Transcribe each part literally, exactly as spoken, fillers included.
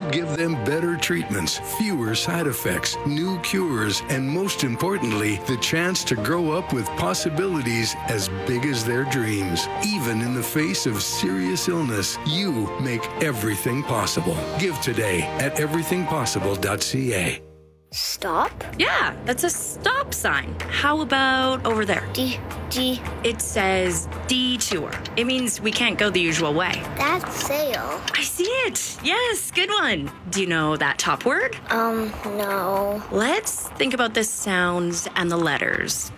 Give them better treatments, fewer side effects, new cures, and most importantly, the chance to grow up with possibilities as big as their dreams. Even in the face of serious illness, you make everything possible. Give today at everything possible dot c a. Stop? Yeah, that's a stop sign. How about over there? D, D. It says detour. It means we can't go the usual way. That's sail. I see it. Yes, good one. Do you know that top word? Um, no. Let's think about the sounds and the letters.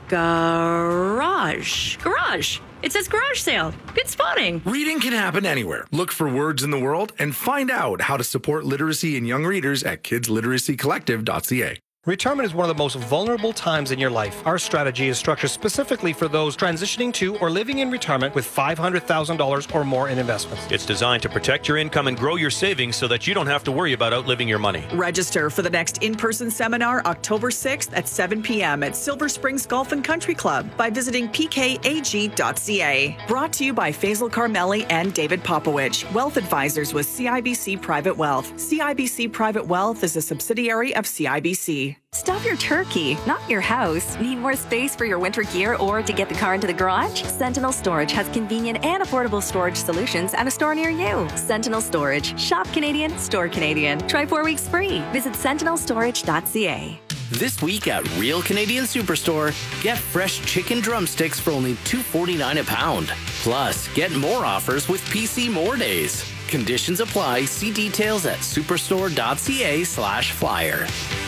Garage. Garage. It says garage sale. Good spotting. Reading can happen anywhere. Look for words in the world and find out how to support literacy in young readers at kids literacy collective dot c a. Retirement is one of the most vulnerable times in your life. Our strategy is structured specifically for those transitioning to or living in retirement with five hundred thousand dollars or more in investments. It's designed to protect your income and grow your savings so that you don't have to worry about outliving your money. Register for the next in-person seminar October sixth at seven p.m. at Silver Springs Golf and Country Club by visiting p k a g dot c a. Brought to you by Faisal Carmelli and David Popowich, Wealth Advisors with C I B C Private Wealth. C I B C Private Wealth is a subsidiary of C I B C. Stuff your turkey, not your house. Need more space for your winter gear or to get the car into the garage? Sentinel Storage has convenient and affordable storage solutions at a store near you. Sentinel Storage. Shop Canadian, store Canadian. Try four weeks free. Visit sentinel storage dot c a. This week at Real Canadian Superstore, get fresh chicken drumsticks for only two forty-nine a pound. Plus, get more offers with P C More Days. Conditions apply. See details at superstore dot c a slash flyer.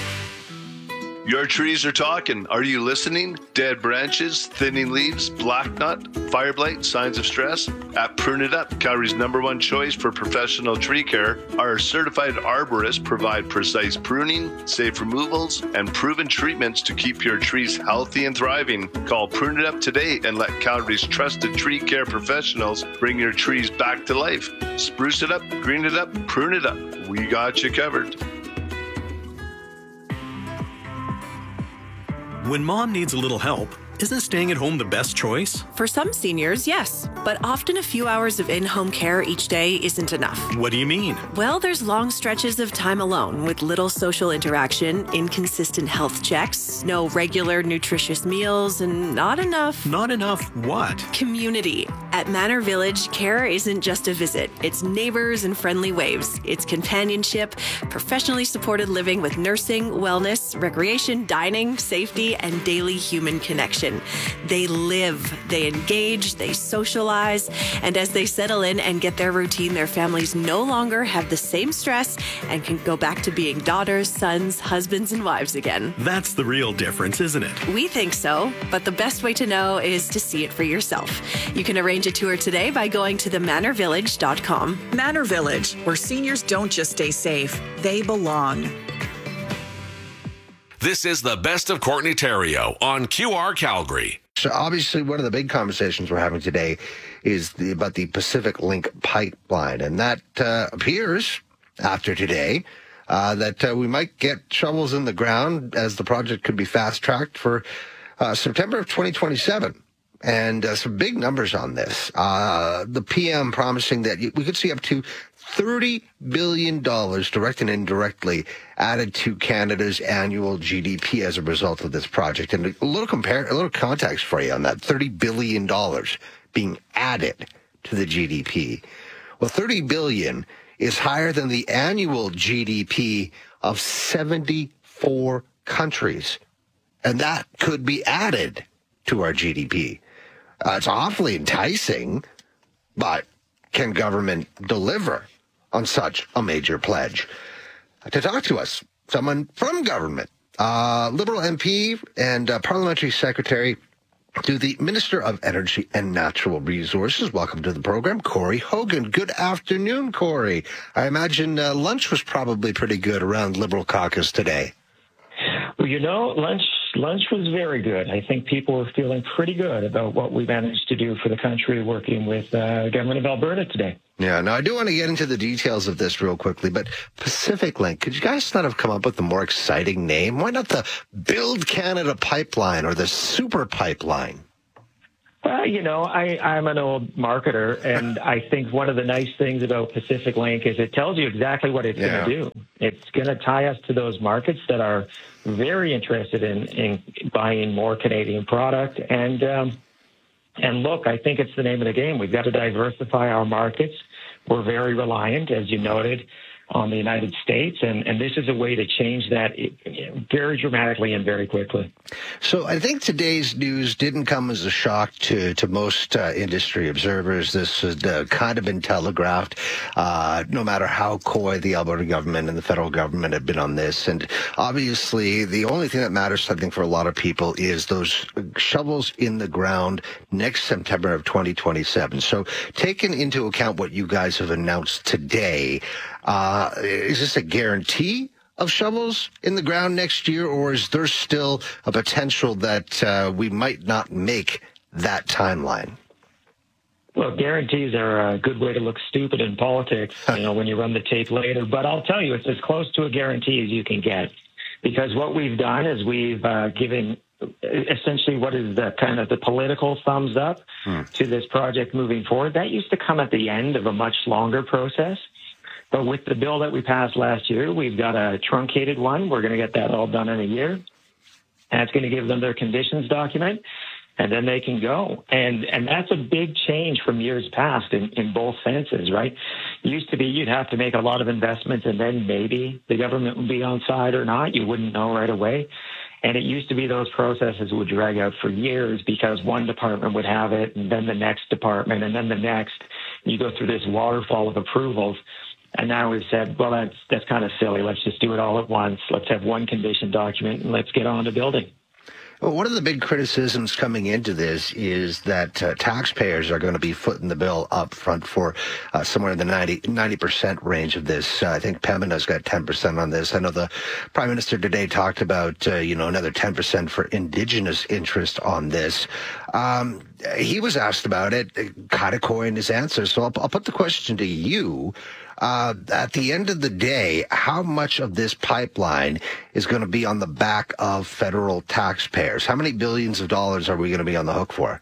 Your trees are talking. Are you listening? Dead branches, thinning leaves, black knot, fire blight, signs of stress? At Prune It Up, Calgary's number one choice for professional tree care, our certified arborists provide precise pruning, safe removals, and proven treatments to keep your trees healthy and thriving. Call Prune It Up today and let Calgary's trusted tree care professionals bring your trees back to life. Spruce it up, green it up, prune it up. We got you covered. When mom needs a little help, isn't staying at home the best choice? For some seniors, yes. But often a few hours of in-home care each day isn't enough. What do you mean? Well, there's long stretches of time alone with little social interaction, inconsistent health checks, no regular nutritious meals, and not enough... Not enough what? Community. At Manor Village, care isn't just a visit. It's neighbors and friendly waves. It's companionship, professionally supported living with nursing, wellness, recreation, dining, safety, and daily human connection. They live, they engage, they socialize, and as they settle in and get their routine, their families no longer have the same stress and can go back to being daughters, sons, husbands, and wives again. That's the real difference, isn't it? We think so, but the best way to know is to see it for yourself. You can arrange a tour today by going to the manor village dot com. Manor Village, where seniors don't just stay safe, they belong. This is the Best of Courtney Theriault on Q R Calgary. So obviously one of the big conversations we're having today is the, about the Pacific Link pipeline. And that uh, appears, after today, uh, that uh, we might get shovels in the ground as the project could be fast-tracked for uh, September of twenty twenty-seven. And uh, some big numbers on this. Uh, the P M promising that we could see up to thirty billion dollars direct and indirectly added to Canada's annual G D P as a result of this project. And a little compare, a little context for you on that thirty billion dollars being added to the G D P. Well, thirty billion dollars is higher than the annual G D P of seventy-four countries. And that could be added to our G D P. Uh, it's awfully enticing, but can government deliver on such a major pledge? To talk to us, someone from government, uh, Liberal M P and uh, Parliamentary Secretary to the Minister of Energy and Natural Resources. Welcome to the program, Corey Hogan. Good afternoon, Corey. I imagine uh, lunch was probably pretty good around Liberal caucus today. Well, you know, lunch lunch was very good. I think people were feeling pretty good about what we managed to do for the country working with uh, the government of Alberta today. Yeah, now I do want to get into the details of this real quickly, but Pacific Link, could you guys not have come up with a more exciting name? Why not the Build Canada Pipeline or the Super Pipeline? Well, you know, I, I'm an old marketer, and I think one of the nice things about Pacific Link is it tells you exactly what it's Yeah. going to do. It's going to tie us to those markets that are very interested in, in buying more Canadian product. And, um, and look, I think it's the name of the game. We've got to diversify our markets. We're very reliant, as you noted, on the United States, and, and this is a way to change that very dramatically and very quickly. So I think today's news didn't come as a shock to, to most uh, industry observers. This had uh, kind of been telegraphed, uh, no matter how coy the Alberta government and the federal government had been on this. And obviously, the only thing that matters, I think, for a lot of people is those shovels in the ground next September of twenty twenty-seven. So taking into account what you guys have announced today, uh, is this a guarantee of shovels in the ground next year, or is there still a potential that uh, we might not make that timeline? Well, guarantees are a good way to look stupid in politics, you know, when you run the tape later. But I'll tell you, it's as close to a guarantee as you can get, because what we've done is we've uh, given essentially what is the kind of the political thumbs up hmm. to this project moving forward. That used to come at the end of a much longer process. But with the bill that we passed last year, we've got a truncated one. We're going to get that all done in a year. And it's going to give them their conditions document, and then they can go. And and that's a big change from years past in, in both senses, right? It used to be you'd have to make a lot of investments, and then maybe the government would be on side or not. You wouldn't know right away. And it used to be those processes would drag out for years because one department would have it, and then the next department, and then the next. You go through this waterfall of approvals. And now we've said, well, that's that's kind of silly. Let's just do it all at once. Let's have one condition document, and let's get on to building. Well, one of the big criticisms coming into this is that uh, taxpayers are going to be footing the bill up front for uh, somewhere in the ninety percent range of this. Uh, I think Pembina's got ten percent on this. I know the Prime Minister today talked about, uh, you know, another ten percent for Indigenous interest on this. Um, he was asked about it, kind of coy in his answer. So I'll, I'll put the question to you. Uh, at the end of the day, how much of this pipeline is going to be on the back of federal taxpayers? How many billions of dollars are we going to be on the hook for?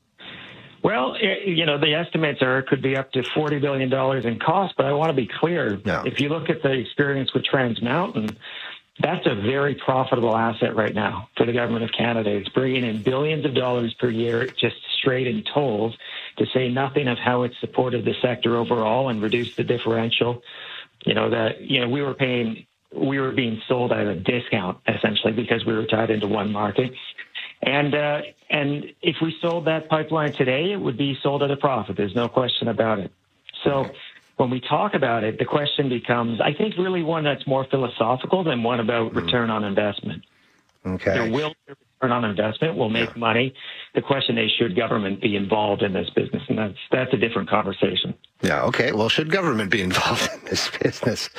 Well, you know, the estimates are it could be up to forty billion dollars in cost, but I want to be clear. No. If you look at the experience with Trans Mountain, that's a very profitable asset right now for the government of Canada. It's bringing in billions of dollars per year just straight in tolls, to say nothing of how it supported the sector overall and reduced the differential. You know, that, you know, we were paying, we were being sold at a discount essentially because we were tied into one market. And, uh, and if we sold that pipeline today, it would be sold at a profit. There's no question about it. So when we talk about it, the question becomes, I think, really one that's more philosophical than one about return on investment. Okay. There will be return on investment. We'll make yeah. money. The question is, should government be involved in this business? And that's that's a different conversation. Yeah, okay. Well, should government be involved in this business?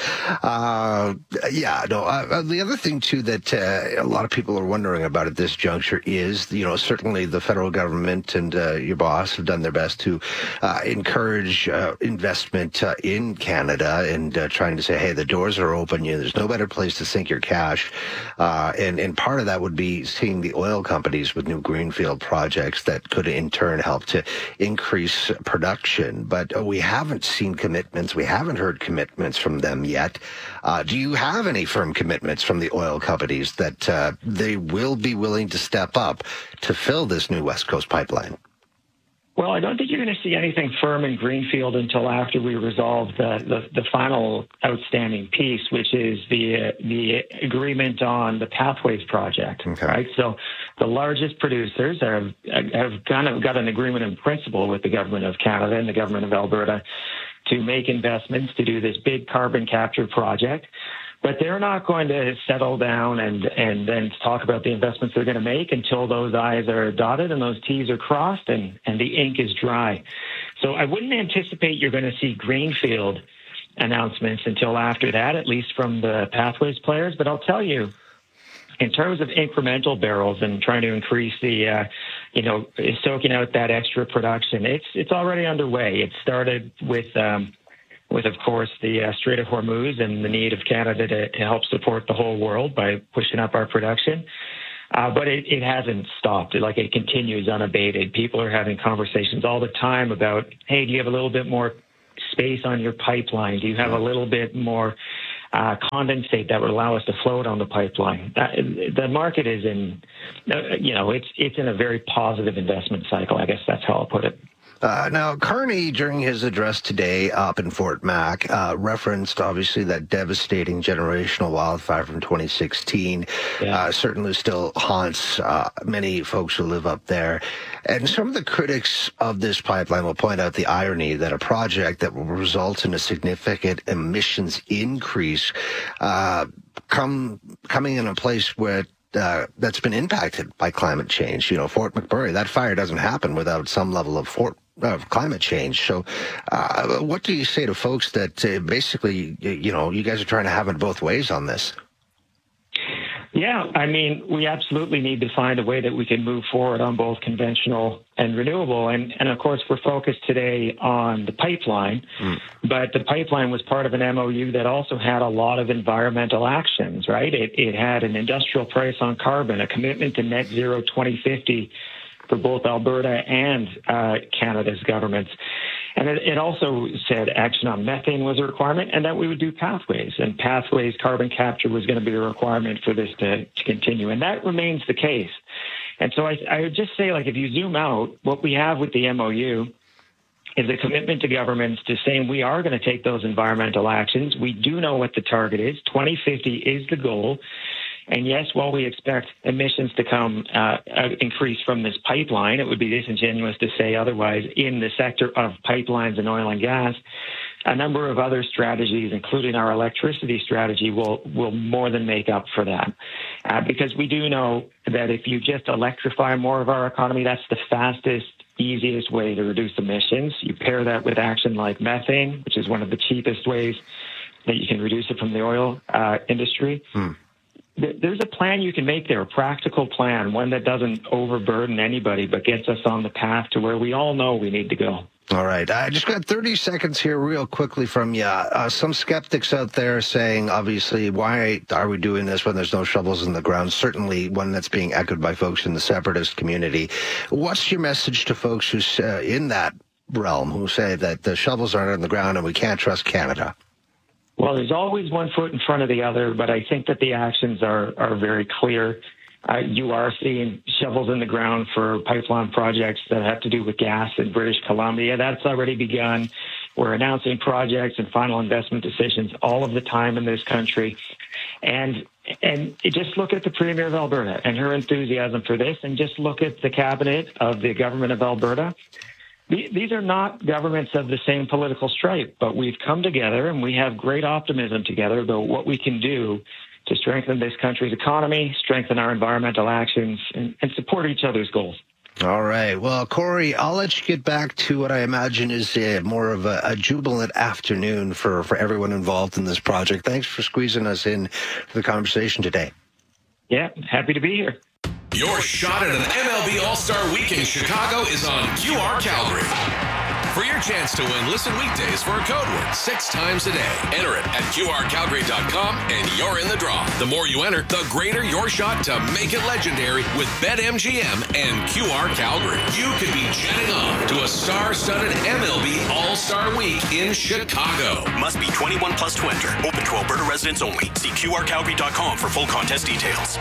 Uh, yeah, no. Uh, the other thing, too, that uh, a lot of people are wondering about at this juncture is, you know, certainly the federal government and uh, your boss have done their best to uh, encourage uh, investment uh, in Canada and uh, trying to say, hey, the doors are open. You know, there's no better place to sink your cash. Uh, and, and part of that would be seeing the oil companies with new greenfield projects that could in turn help to increase production. But uh, we haven't seen commitments. We haven't heard commitments from them yet. Uh, do you have any firm commitments from the oil companies that uh, they will be willing to step up to fill this new West Coast pipeline? Well, I don't think you're going to see anything firm in greenfield until after we resolve the, the, the final outstanding piece, which is the uh, the agreement on the Pathways project. Okay. Right. So the largest producers have have kind of got an agreement in principle with the government of Canada and the government of Alberta to make investments to do this big carbon capture project. But they're not going to settle down and, and then talk about the investments they're going to make until those I's are dotted and those T's are crossed and, and the ink is dry. So I wouldn't anticipate you're going to see greenfield announcements until after that, at least from the Pathways players. But I'll tell you, in terms of incremental barrels and trying to increase the, uh, you know, soaking out that extra production, it's it's already underway. It started with... Um, with, of course, the uh, Strait of Hormuz and the need of Canada to, to help support the whole world by pushing up our production. Uh, but it, it hasn't stopped. Like, it continues unabated. People are having conversations all the time about, hey, do you have a little bit more space on your pipeline? Do you have a little bit more uh, condensate that would allow us to float on the pipeline? Uh, the market is in, uh, you know, it's it's in a very positive investment cycle. I guess that's how I'll put it. Uh, now, Carney, during his address today up in Fort Mac, uh, referenced, obviously, that devastating generational wildfire from twenty sixteen. Yeah. Uh, certainly still haunts uh, many folks who live up there. And some of the critics of this pipeline will point out the irony that a project that will result in a significant emissions increase uh, come coming in a place where Uh, that's been impacted by climate change. You know, Fort McMurray, that fire doesn't happen without some level of Fort, uh, climate change. So uh, what do you say to folks that uh, basically, you know, you guys are trying to have it both ways on this? Yeah, I mean, we absolutely need to find a way that we can move forward on both conventional and renewable. And, and of course, we're focused today on the pipeline, mm. but the pipeline was part of an M O U that also had a lot of environmental actions, right? It, it had an industrial price on carbon, a commitment to net zero twenty fifty for both Alberta and uh, Canada's governments. And it, it also said action on methane was a requirement, and that we would do pathways. And pathways, carbon capture was going to be a requirement for this to, to continue. And that remains the case. And so I, I would just say, like, if you zoom out, what we have with the M O U is a commitment to governments to saying we are going to take those environmental actions. We do know what the target is. twenty fifty is the goal. And yes, while we expect emissions to come uh, increase from this pipeline, it would be disingenuous to say otherwise. In the sector of pipelines and oil and gas, a number of other strategies, including our electricity strategy, will will more than make up for that. Uh, because we do know that if you just electrify more of our economy, that's the fastest, easiest way to reduce emissions. You pair that with action like methane, which is one of the cheapest ways that you can reduce it from the oil uh, industry. Hmm. There's a plan you can make there, a practical plan, one that doesn't overburden anybody, but gets us on the path to where we all know we need to go. All right. I just got thirty seconds here real quickly from you. Uh, some skeptics out there saying, obviously, why are we doing this when there's no shovels in the ground? Certainly one that's being echoed by folks in the separatist community. What's your message to folks who's uh, in that realm who say that the shovels aren't on the ground and we can't trust Canada? Well, there's always one foot in front of the other, but I think that the actions are, are very clear. Uh, you are seeing shovels in the ground for pipeline projects that have to do with gas in British Columbia. That's already begun. We're announcing projects and final investment decisions all of the time in this country. And and just look at the Premier of Alberta and her enthusiasm for this, and just look at the cabinet of the government of Alberta. These are not governments of the same political stripe, but we've come together and we have great optimism together about what we can do to strengthen this country's economy, strengthen our environmental actions, and, and support each other's goals. All right. Well, Corey, I'll let you get back to what I imagine is a, more of a, a jubilant afternoon for, for everyone involved in this project. Thanks for squeezing us in for the conversation today. Yeah, happy to be here. Your shot at an M L B All-Star Week in Chicago is on Q R Calgary. For your chance to win, listen weekdays for a code word six times a day. Enter it at Q R Calgary dot com and you're in the draw. The more you enter, the greater your shot to make it legendary with BetMGM and Q R Calgary. You could be jetting off to a star-studded M L B All-Star Week in Chicago. Must be twenty-one plus to enter. Open to Alberta residents only. See Q R Calgary dot com for full contest details.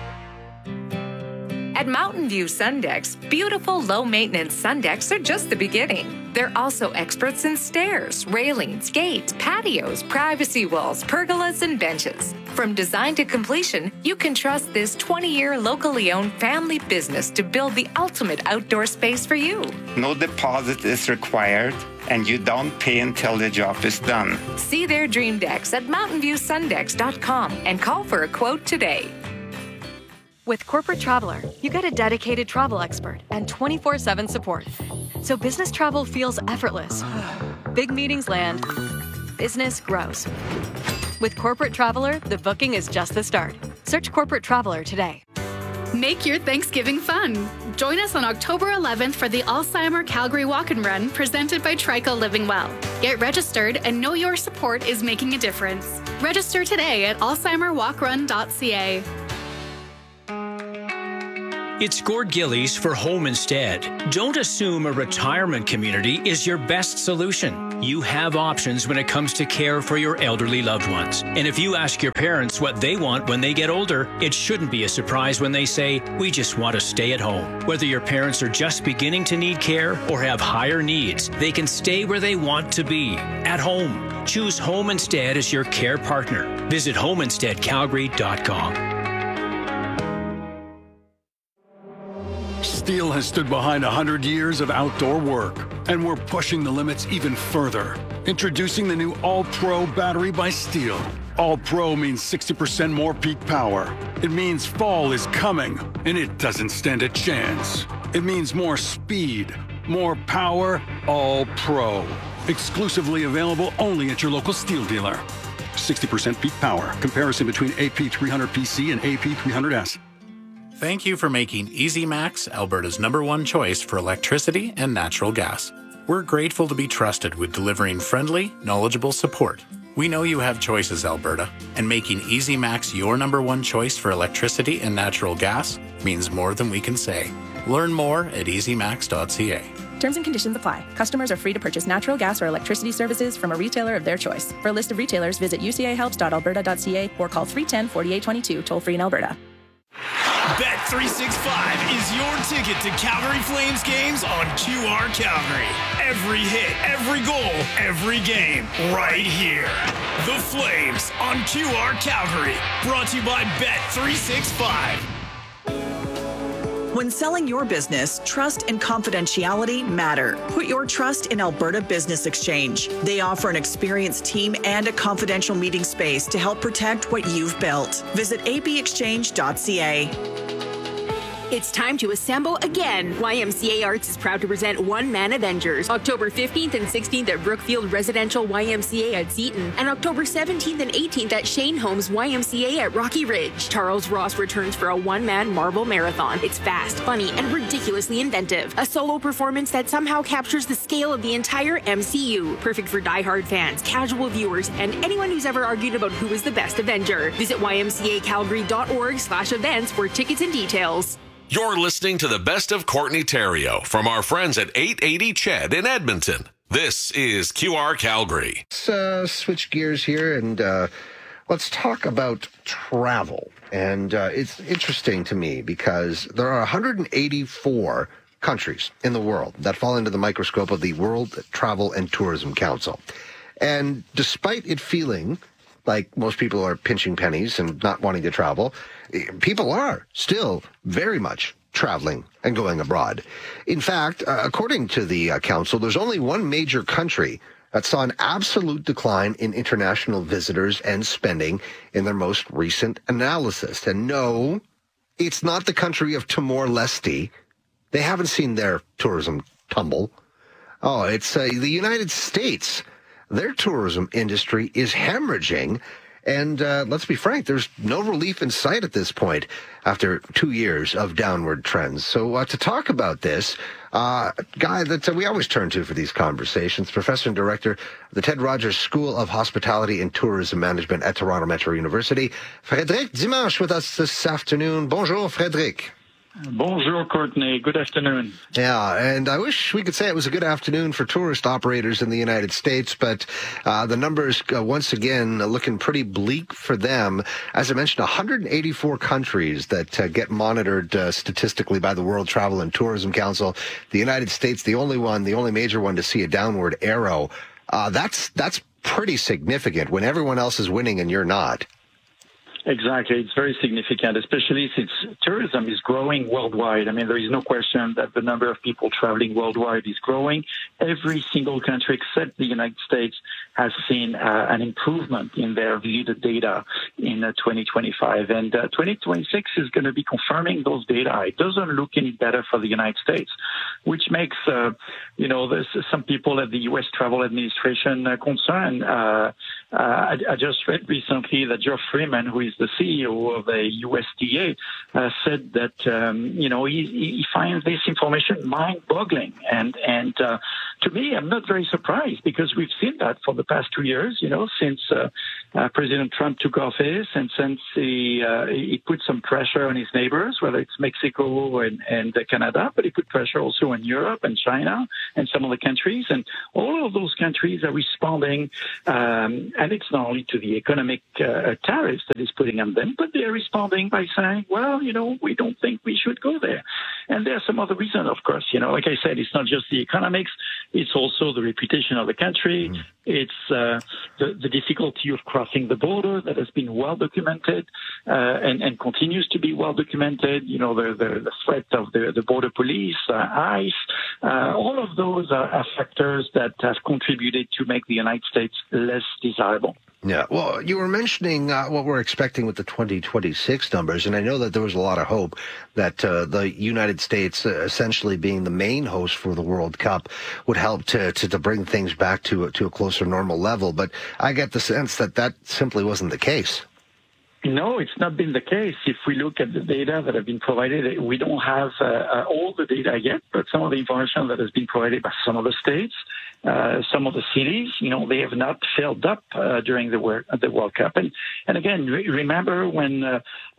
At Mountain View Sundecks, beautiful low-maintenance sun decks are just the beginning. They're also experts in stairs, railings, gates, patios, privacy walls, pergolas, and benches. From design to completion, you can trust this twenty-year locally owned family business to build the ultimate outdoor space for you. No deposit is required, and you don't pay until the job is done. See their dream decks at mountain view sundecks dot com and call for a quote today. With Corporate Traveler, you get a dedicated travel expert and twenty-four seven support. So business travel feels effortless. Big meetings land. Business grows. With Corporate Traveler, the booking is just the start. Search Corporate Traveler today. Make your Thanksgiving fun. Join us on October eleventh for the Alzheimer Calgary Walk and Run presented by Trico Living Well. Get registered and know your support is making a difference. Register today at alzheimer walk run dot c a. It's Gord Gillies for Home Instead. Don't assume a retirement community is your best solution. You have options when it comes to care for your elderly loved ones. And if you ask your parents what they want when they get older, it shouldn't be a surprise when they say, we just want to stay at home. Whether your parents are just beginning to need care or have higher needs, they can stay where they want to be, at home. Choose Home Instead as your care partner. Visit home instead calgary dot com. Steel has stood behind one hundred years of outdoor work, and we're pushing the limits even further. Introducing the new All-Pro battery by Steel. All-Pro means sixty percent more peak power. It means fall is coming, and it doesn't stand a chance. It means more speed, more power, All-Pro. Exclusively available only at your local Steel dealer. sixty percent peak power. Comparison between A P three hundred P C and A P three hundred S. Thank you for making EasyMax Alberta's number one choice for electricity and natural gas. We're grateful to be trusted with delivering friendly, knowledgeable support. We know you have choices, Alberta, and making EasyMax your number one choice for electricity and natural gas means more than we can say. Learn more at easy max dot c a. Terms and conditions apply. Customers are free to purchase natural gas or electricity services from a retailer of their choice. For a list of retailers, visit u c a helps dot alberta dot c a or call three one zero, four eight two two, toll free in Alberta. Bet three sixty-five is your ticket to Calgary Flames games on Q R Calgary. Every hit, every goal, every game, right here. The Flames on Q R Calgary. Brought to you by Bet three sixty-five. When selling your business, trust and confidentiality matter. Put your trust in Alberta Business Exchange. They offer an experienced team and a confidential meeting space to help protect what you've built. Visit a b exchange dot c a. It's time to assemble again. Y M C A Arts is proud to present One Man Avengers, October fifteenth and sixteenth at Brookfield Residential Y M C A at Seaton, and October seventeenth and eighteenth at Shane Homes Y M C A at Rocky Ridge. Charles Ross returns for a one-man Marvel marathon. It's fast, funny, and ridiculously inventive. A solo performance that somehow captures the scale of the entire M C U. Perfect for diehard fans, casual viewers, and anyone who's ever argued about who is the best Avenger. Visit y m c a calgary dot org slash events for tickets and details. You're listening to the best of Courtney Theriault from our friends at eight eighty Ched in Edmonton. This is Q R Calgary. Let's uh, switch gears here and uh, let's talk about travel. And uh, it's interesting to me because there are one hundred eighty-four countries in the world that fall into the microscope of the World Travel and Tourism Council. And despite it feeling like most people are pinching pennies and not wanting to travel, people are still very much traveling and going abroad. In fact, uh, according to the uh, council, there's only one major country that saw an absolute decline in international visitors and spending in their most recent analysis. And no, it's not the country of Timor-Leste. They haven't seen their tourism tumble. Oh, it's uh, the United States. Their tourism industry is hemorrhaging. And uh, let's be frank, there's no relief in sight at this point after two years of downward trends. So uh, to talk about this, uh, a guy that uh, we always turn to for these conversations, Professor and Director of the Ted Rogers School of Hospitality and Tourism Management at Toronto Metro University, Frédéric Dimanche with us this afternoon. Bonjour, Frédéric. Bonjour, Courtney. Good afternoon. Yeah, and I wish we could say it was a good afternoon for tourist operators in the United States, but uh, the numbers, uh, once again, uh, looking pretty bleak for them. As I mentioned, one hundred eighty-four countries that uh, get monitored uh, statistically by the World Travel and Tourism Council. The United States, the only one, the only major one to see a downward arrow. Uh, that's that's pretty significant when everyone else is winning and you're not. Exactly. It's very significant, especially since tourism is growing worldwide. I mean, there is no question that the number of people traveling worldwide is growing. Every single country except the United States has seen uh, an improvement in their visitor data in uh, twenty twenty-five. And uh, twenty twenty-six is going to be confirming those data. It doesn't look any better for the United States, which makes, uh, you know, there's some people at the U S Travel Administration uh, concerned. Uh, I, I just read recently that Geoff Freeman, who is the C E O of the U S D A, uh, said that um, you know he, he finds this information mind-boggling, and and uh, to me, I'm not very surprised because we've seen that for the past two years. You know, since uh, uh, President Trump took office, and since he uh, he put some pressure on his neighbors, whether it's Mexico and and Canada, but he put pressure also on Europe and China and some of the countries, and all of those countries are responding. Um, and it's not only to the economic uh, tariffs that is putting on them, but they're responding by saying, well, you know, we don't think we should go there. And there are some other reasons, of course. You know, like I said, it's not just the economics. It's also the reputation of the country. Mm. It's uh, the, the difficulty of crossing the border that has been well documented uh, and, and continues to be well documented. You know, the, the, the threat of the, the border police, uh, ICE, uh, all of those are, are factors that have contributed to make the United States less desirable. Yeah, well, you were mentioning uh, what we're expecting with the twenty twenty-six numbers, and I know that there was a lot of hope that uh, the United States, uh, essentially being the main host for the World Cup, would help to, to, to bring things back to, to a closer normal level. But I get the sense that that simply wasn't the case. No, it's not been the case. If we look at the data that have been provided, we don't have uh, all the data yet, but some of the information that has been provided by some of the states, uh, some of the cities, you know, they have not filled up uh, during the World, the World Cup. And, and again, re- remember when uh,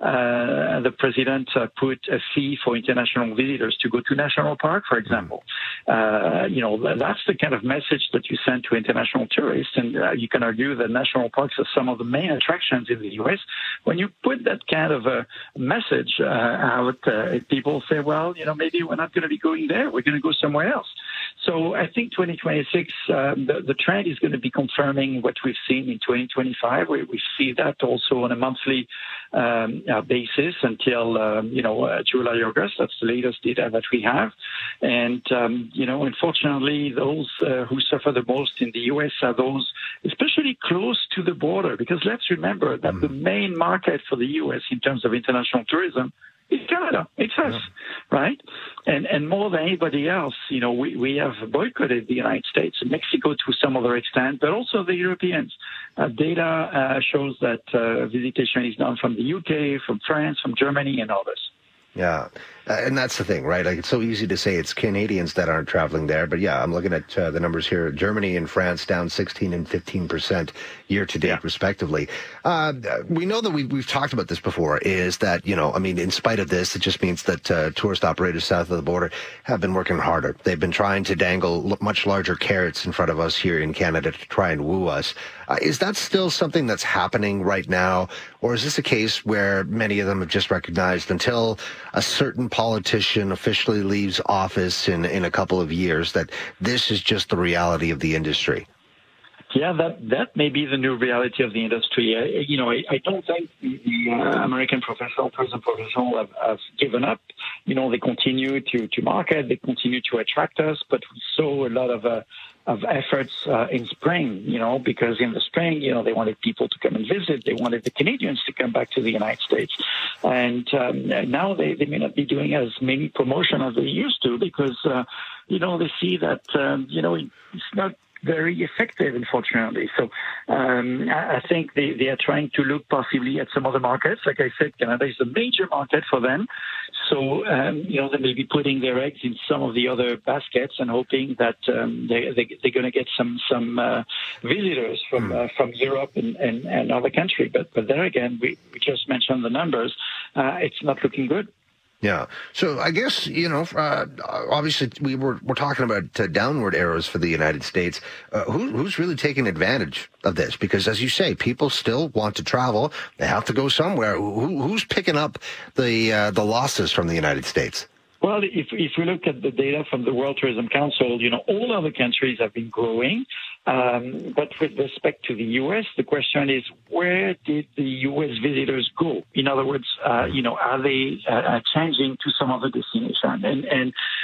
uh, the president uh, put a fee for international visitors to go to National Park, for example. Uh, you know, that's the kind of message that you send to international tourists. And uh, you can argue that national parks are some of the main attractions in the U S. When you put that kind of a message uh, out, uh, people say, well, you know, maybe we're not going to be going there. We're going to go somewhere else. So I think twenty twenty-six, um, the, the trend is going to be confirming what we've seen in twenty twenty-five. We, we see that also on a monthly um, uh, basis until, um, you know, uh, July, August. That's the latest data that we have. And, um, you know, unfortunately, those uh, who suffer the most in the U S are those especially close to the border, because let's remember that the main market for the U S in terms of international tourism is Canada. It's us, yeah. right? And and more than anybody else, you know, we, we have boycotted the United States, Mexico to some other extent, but also the Europeans. Uh, data uh, shows that uh, visitation is done from the U K, from France, from Germany, and others. Yeah, uh, and that's the thing, right? Like, it's so easy to say it's Canadians that aren't traveling there, but yeah, I'm looking at uh, the numbers here. Germany and France down sixteen and fifteen percent year to date, yeah. respectively. Uh, we know that we've, we've talked about this before, is that, you know, I mean, in spite of this, it just means that uh, tourist operators south of the border have been working harder. They've been trying to dangle much larger carrots in front of us here in Canada to try and woo us. Uh, is that still something that's happening right now? Or is this a case where many of them have just recognized until a certain politician officially leaves office in, in a couple of years that this is just the reality of the industry? Yeah, that that may be the new reality of the industry. Uh, you know, I, I don't think the, the uh, American professional, tourism professional have, have given up. You know, they continue to, to market, they continue to attract us, but we saw a lot of uh, of efforts uh, in spring, you know, because in the spring, you know, they wanted people to come and visit. They wanted the Canadians to come back to the United States. And um, now they, they may not be doing as many promotion as they used to because, uh, you know, they see that, um, you know, it's not very effective, unfortunately. So um, I think they, they are trying to look possibly at some other markets. Like I said, Canada is a major market for them. So, um, you know, they may be putting their eggs in some of the other baskets and hoping that um, they, they, they're going to get some some uh, visitors from uh, from Europe and, and, and other countries. But, but there again, we, we just mentioned the numbers. Uh, it's not looking good. Yeah. So I guess, you know, uh, obviously we were we're talking about uh, downward arrows for the United States. Uh, who, who's really taking advantage of this? Because as you say, people still want to travel. They have to go somewhere. Who, who's picking up the uh, the losses from the United States? Well, if if we look at the data from the World Tourism Council, you know, all other countries have been growing. Um, but with respect to the U S, the question is, where did the U S visitors go? In other words, uh, you know, are they uh, changing to some other destination? And, and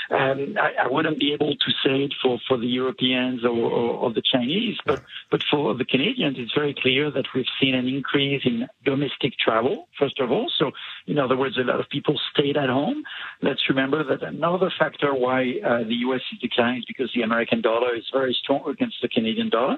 Um, I, I wouldn't be able to say it for, for the Europeans or, or, or the Chinese, but, but for the Canadians, it's very clear that we've seen an increase in domestic travel, first of all. So, in other words, a lot of people stayed at home. Let's remember that another factor why uh, the U S is declining is because the American dollar is very strong against the Canadian dollar.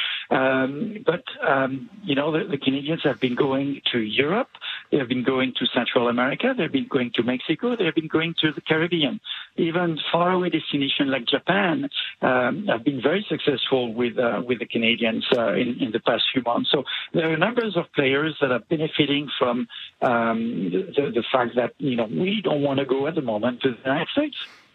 Um, but, um, you know, the, the Canadians have been going to Europe. They have been going to Central America. They've been going to Mexico. They've been going to the Caribbean. Even faraway destinations like Japan um, have been very successful with uh, with the Canadians uh, in, in the past few months. So there are numbers of players that are benefiting from um, the, the fact that, you know, we don't want to go at the moment to the United States.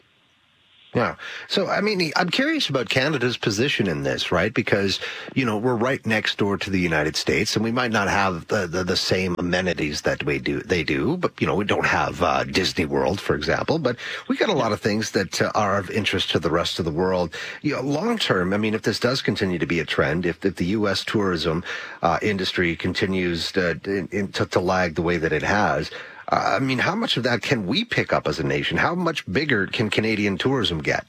Yeah. So, I mean, I'm curious about Canada's position in this, right? Because, you know, we're right next door to the United States, and we might not have the, the, the same amenities that we do, they do, but, you know, we don't have uh, Disney World, for example, but we got a lot of things that uh, are of interest to the rest of the world. You know, long term, I mean, if this does continue to be a trend, if, if the U S tourism uh, industry continues to, in, to, to lag the way that it has, Uh, I mean, how much of that can we pick up as a nation? How much bigger can Canadian tourism get?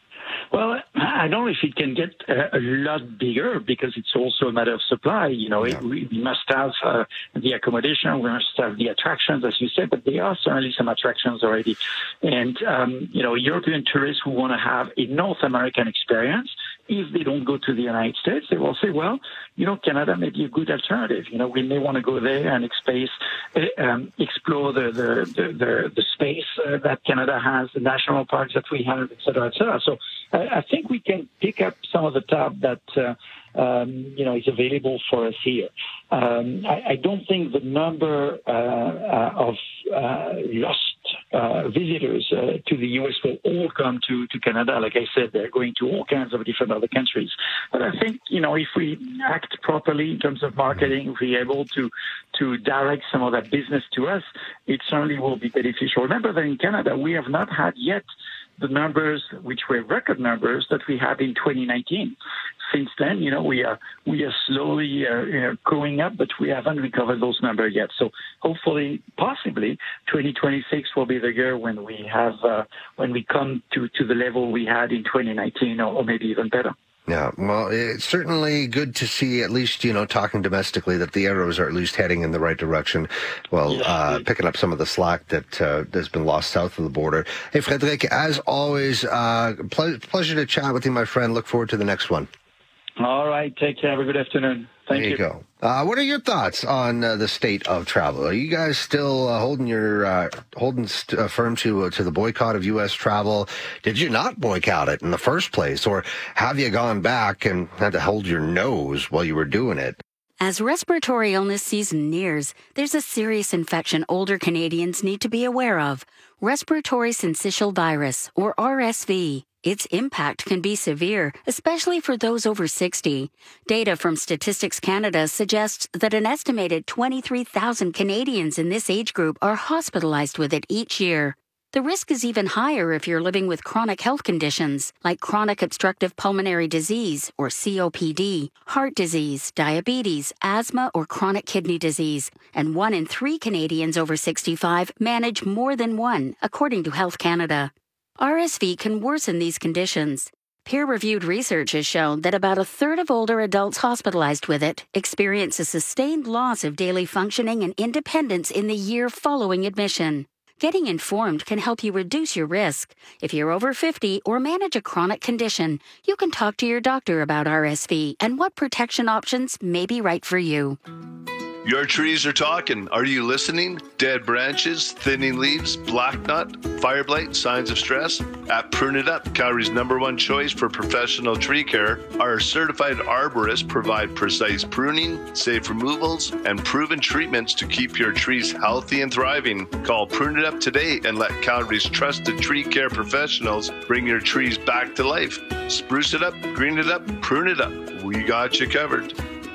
Well, I don't know if it can get a, a lot bigger because it's also a matter of supply. You know, yeah. it, we, we must have uh, the accommodation, we must have the attractions, as you said, but there are certainly some attractions already. And, um, you know, European tourists who want to have a North American experience, if they don't go to the United States, they will say, well, you know, Canada may be a good alternative. You know, we may want to go there and space, um, explore the, the, the, the, the space uh, that Canada has, the national parks that we have, et cetera, et cetera. So I, I think we can pick up some of the tab that, uh, um, you know, is available for us here. Um, I, I don't think the number uh, uh, of uh, lost uh, visitors uh, to the U S will all come to, to Canada. Like I said, they're going to all kinds of different other countries. But I think, you know, if we act properly in terms of marketing, if we're able to, to direct some of that business to us, it certainly will be beneficial. Remember that in Canada, we have not had yet the numbers, which were record numbers, that we had in twenty nineteen. Since then, you know, we are we are slowly uh, you know, going up, but we haven't recovered those numbers yet. So hopefully, possibly, twenty twenty-six will be the year when we have uh, when we come to, to the level we had in twenty nineteen, or, or maybe even better. Yeah, well, it's certainly good to see, at least, you know, talking domestically, that the arrows are at least heading in the right direction. Well, yeah. uh, picking up some of the slack that uh, has been lost south of the border. Hey, Frédéric, as always, uh, ple- pleasure to chat with you, my friend. Look forward to the next one. All right. Take care. Have a good afternoon. Thank there you. There you go. Uh, what are your thoughts on uh, the state of travel? Are you guys still uh, holding your uh, holding st- uh, firm to uh, to the boycott of U S travel? Did you not boycott it in the first place, or have you gone back and had to hold your nose while you were doing it? As respiratory illness season nears, there's a serious infection older Canadians need to be aware of: respiratory syncytial virus, or R S V. Its impact can be severe, especially for those over sixty. Data from Statistics Canada suggests that an estimated twenty-three thousand Canadians in this age group are hospitalized with it each year. The risk is even higher if you're living with chronic health conditions like chronic obstructive pulmonary disease, or C O P D, heart disease, diabetes, asthma, or chronic kidney disease. And one in three Canadians over sixty-five manage more than one, according to Health Canada. R S V can worsen these conditions. Peer-reviewed research has shown that about a third of older adults hospitalized with it experience a sustained loss of daily functioning and independence in the year following admission. Getting informed can help you reduce your risk. If you're over fifty or manage a chronic condition, you can talk to your doctor about R S V and what protection options may be right for you. Your trees are talking. Are you listening? Dead branches, thinning leaves, black knot, fire blight, signs of stress? At Prune It Up, Calgary's number one choice for professional tree care, our certified arborists provide precise pruning, safe removals, and proven treatments to keep your trees healthy and thriving. Call Prune It Up today and let Calgary's trusted tree care professionals bring your trees back to life. Spruce it up, green it up, prune it up. We got you covered.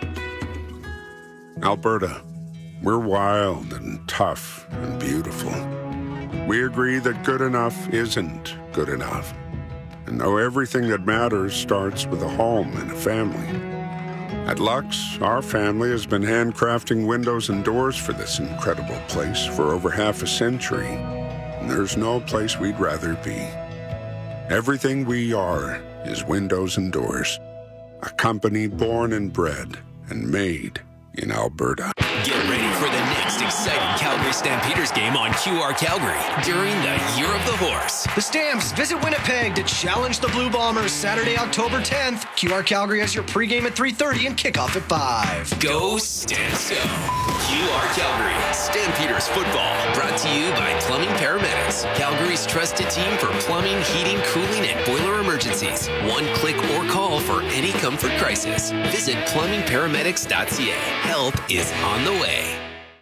Alberta, we're wild and tough and beautiful. We agree that good enough isn't good enough. And though everything that matters starts with a home and a family. At Lux, our family has been handcrafting windows and doors for this incredible place for over half a century. And there's no place we'd rather be. Everything we are is windows and doors. A company born and bred and made in Alberta. Get ready for the next exciting Calgary Stampeders game on Q R Calgary during the Year of the Horse. The Stamps visit Winnipeg to challenge the Blue Bombers Saturday, October tenth. Q R Calgary has your pregame at three thirty and kickoff at five. Go Stamps Go. Q R Calgary Stampeders football brought to you by Plumbing Paramedics, Calgary's trusted team for plumbing, heating, cooling, and boiler emergencies. One click or call for any comfort crisis. Visit plumbing paramedics dot c a. Help is on the way.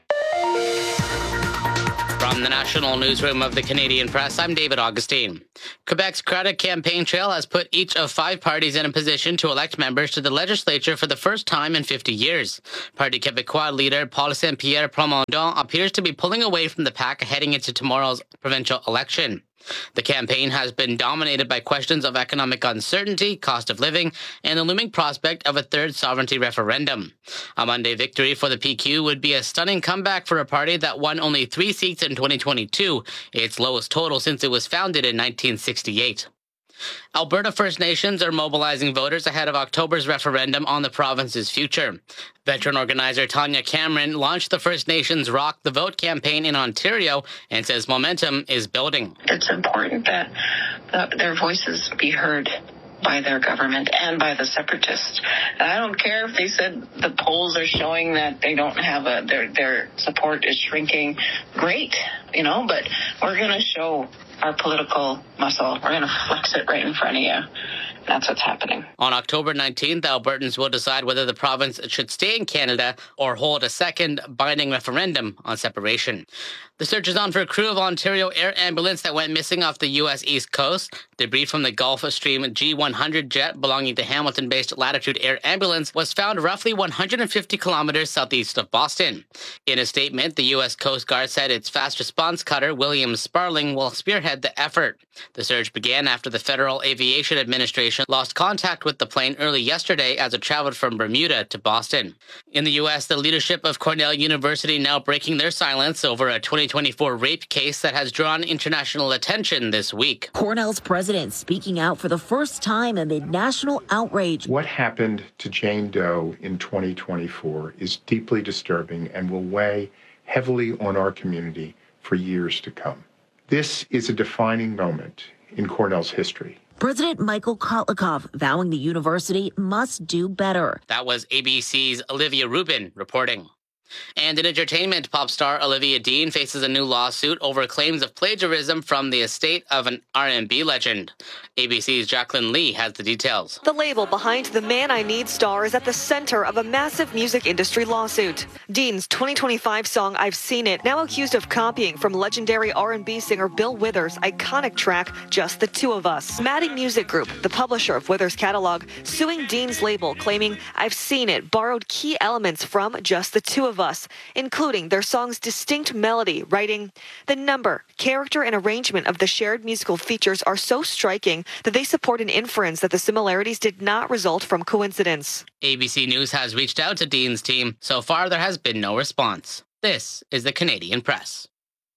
From the National Newsroom of the Canadian Press, I'm David Augustine. Quebec's Credit Campaign Trail has put each of five parties in a position to elect members to the legislature for the first time in fifty years. Parti Québécois leader Paul Saint-Pierre Plamondon appears to be pulling away from the pack heading into tomorrow's provincial election. The campaign has been dominated by questions of economic uncertainty, cost of living, and the looming prospect of a third sovereignty referendum. A Monday victory for the P Q would be a stunning comeback for a party that won only three seats in twenty twenty-two, its lowest total since it was founded in nineteen sixty-eight. Alberta First Nations are mobilizing voters ahead of October's referendum on the province's future. Veteran organizer Tanya Cameron launched the First Nations Rock the Vote campaign in Ontario and says momentum is building. It's important that, that their voices be heard by their government and by the separatists. And I don't care if they said the polls are showing that they don't have a, their, their support is shrinking. Great, you know, but we're going to show our political muscle. We're going to flex it right in front of you. That's what's happening. On October nineteenth, Albertans will decide whether the province should stay in Canada or hold a second binding referendum on separation. The search is on for a crew of Ontario Air Ambulance that went missing off the U S East Coast. Debris from the Gulfstream G one hundred jet belonging to Hamilton-based Latitude Air Ambulance was found roughly one hundred fifty kilometers southeast of Boston. In a statement, the U S Coast Guard said its fast response cutter, William Sparling, will spearhead the effort. The search began after the Federal Aviation Administration lost contact with the plane early yesterday as it traveled from Bermuda to Boston. In the U S, the leadership of Cornell University now breaking their silence over a twenty twenty-four rape case that has drawn international attention this week. Cornell's president speaking out for the first time amid national outrage. What happened to Jane Doe in twenty twenty-four is deeply disturbing and will weigh heavily on our community for years to come. This is a defining moment in Cornell's history. President Michael Kotlikov vowing the university must do better. That was A B C's Olivia Rubin reporting. And in entertainment, pop star Olivia Dean faces a new lawsuit over claims of plagiarism from the estate of an R and B legend. A B C's Jacqueline Lee has the details. The label behind the Man I Need star is at the center of a massive music industry lawsuit. Dean's twenty twenty-five song I've Seen It, now accused of copying from legendary R and B singer Bill Withers' iconic track Just the Two of Us. Maddie Music Group, the publisher of Withers' catalog, suing Dean's label, claiming I've Seen It borrowed key elements from Just the Two of Us, including their song's distinct melody, writing, "The number, character, and arrangement of the shared musical features are so striking that they support an inference that the similarities did not result from coincidence." A B C News has reached out to Dean's team. So far, there has been no response. This is the Canadian Press.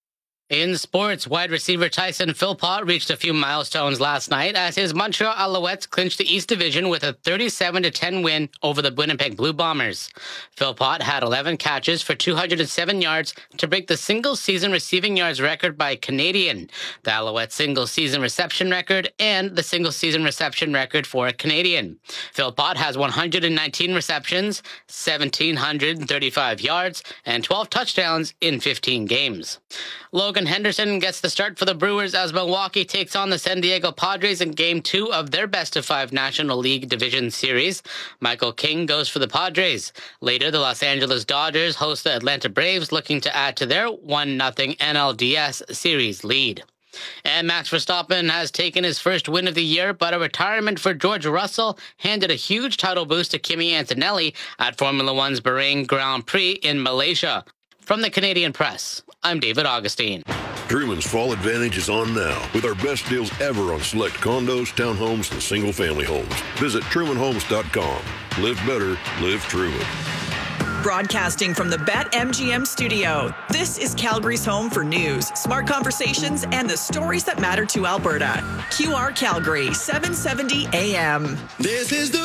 In sports, wide receiver Tyson Philpott reached a few milestones last night as his Montreal Alouettes clinched the East Division with a thirty-seven to ten win over the Winnipeg Blue Bombers. Philpott had eleven catches for two hundred seven yards to break the single-season receiving yards record by a Canadian, the Alouettes' single-season reception record, and the single-season reception record for a Canadian. Philpott has one hundred nineteen receptions, one thousand seven hundred thirty-five yards, and twelve touchdowns in fifteen games. Logan Henderson gets the start for the Brewers as Milwaukee takes on the San Diego Padres in Game two of their best-of-five National League Division Series. Michael King goes for the Padres. Later, the Los Angeles Dodgers host the Atlanta Braves, looking to add to their one nothing N L D S Series lead. And Max Verstappen has taken his first win of the year, but a retirement for George Russell handed a huge title boost to Kimi Antonelli at Formula One's Bahrain Grand Prix in Malaysia. From the Canadian Press, I'm David Augustine. Truman's Fall Advantage is on now with our best deals ever on select condos, townhomes, and single-family homes. Visit Truman Homes dot com. Live better, live Truman. Broadcasting from the BetMGM studio, this is Calgary's home for news, smart conversations, and the stories that matter to Alberta. Q R Calgary, seven seventy A M. This is the